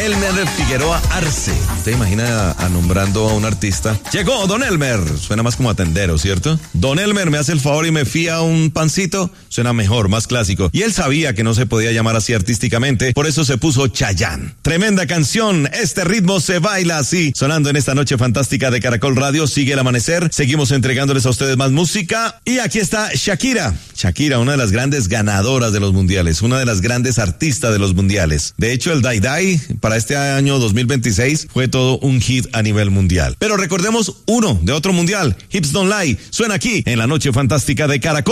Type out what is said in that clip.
Elmer Figueroa Arce. ¿Usted imagina nombrando a un artista? Llegó Don Elmer. Suena más como a tendero, ¿cierto? Don Elmer me hace el favor y me fía un pancito. Suena mejor, más clásico. Y él sabía que no se podía llamar así artísticamente, por eso se puso Chayanne. Tremenda canción. Este ritmo se baila así. Sonando en esta noche fantástica de Caracol Radio. Sigue el amanecer. Seguimos entregándoles a ustedes más música. Y aquí está Shakira. Shakira, una de las grandes ganadoras de los mundiales. Una de las grandes artistas de los mundiales. De hecho, el Die Die para este año 2026 fue todo un hit a nivel mundial. Pero recordemos uno de otro mundial. Hips Don't Lie. Suena aquí en la noche fantástica de Caracol.